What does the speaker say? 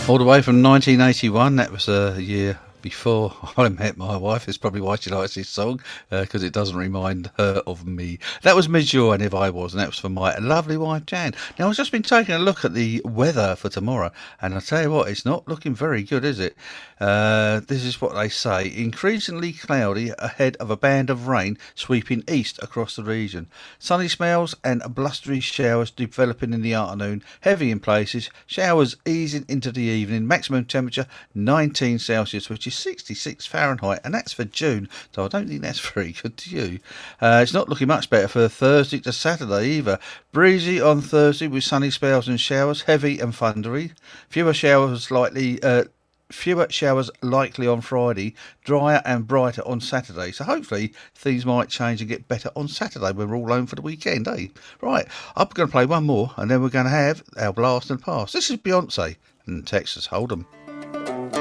All the way from 1981. That was a year before I met my wife. That's probably why she likes this song, because it doesn't remind her of me. That was Midjoy and If I Was, and that was for my lovely wife Jan. Now, I've just been taking a look at the weather for tomorrow, and I tell you what, it's not looking very good, is it? This is what they say. Increasingly cloudy ahead of a band of rain sweeping east across the region. Sunny spells and blustery showers developing in the afternoon. Heavy in places. Showers easing into the evening. Maximum temperature 19 Celsius, which is 66 Fahrenheit, and that's for June. So I don't think that's very good to you. It's not looking much better for Thursday to Saturday either. Breezy on Thursday with sunny spells and showers. Heavy and thundery. Fewer showers likely on Friday, drier and brighter on Saturday. So hopefully things might change and get better on Saturday when we're all home for the weekend, eh? Right, I'm going to play one more and then we're going to have our blast and pass. This is Beyonce and Texas Hold'em.